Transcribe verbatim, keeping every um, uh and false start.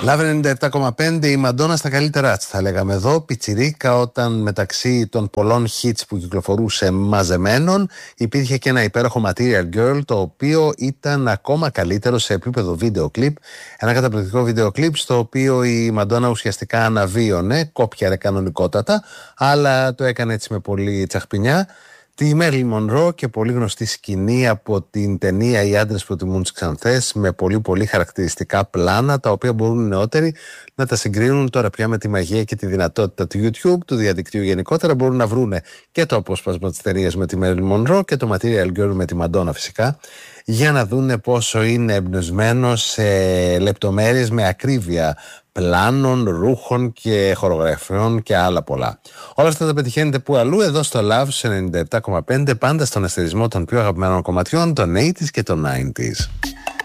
Λαβ ενενήντα επτά κόμμα πέντε, η Μαντόνα στα καλύτερά της, θα λέγαμε εδώ. Πιτσιρίκα, όταν μεταξύ των πολλών hits που κυκλοφορούσε μαζεμένων υπήρχε και ένα υπέροχο Material Girl, το οποίο ήταν ακόμα καλύτερο σε επίπεδο βίντεο κλιπ. Ένα καταπληκτικό βίντεο κλιπ στο οποίο η Μαντόνα ουσιαστικά αναβίωνε, κόπιαρε κανονικότατα, αλλά το έκανε έτσι με πολύ τσαχπινιά, τη Μέρλιν Μονρό και πολύ γνωστή σκηνή από την ταινία «Οι άντρες προτιμούν τις ξανθές», με πολύ πολύ χαρακτηριστικά πλάνα, τα οποία μπορούν οι νεότεροι να τα συγκρίνουν τώρα πια με τη μαγεία και τη δυνατότητα του YouTube, του διαδικτύου γενικότερα. Μπορούν να βρούνε και το απόσπασμα της ταινίας με τη Μέρλιν Μονρό και το Material Girl με τη Μαντόνα φυσικά, για να δούνε πόσο είναι εμπνευσμένο σε λεπτομέρειες, με ακρίβεια πλάνων, ρούχων και χορογραφιών και άλλα πολλά. Όλα αυτά τα πετυχαίνετε που αλλού, εδώ στο Love ενενήντα επτά κόμμα πέντε, πάντα στον αστερισμό των πιο αγαπημένων κομματιών των ογδόντα και των ενενήντα.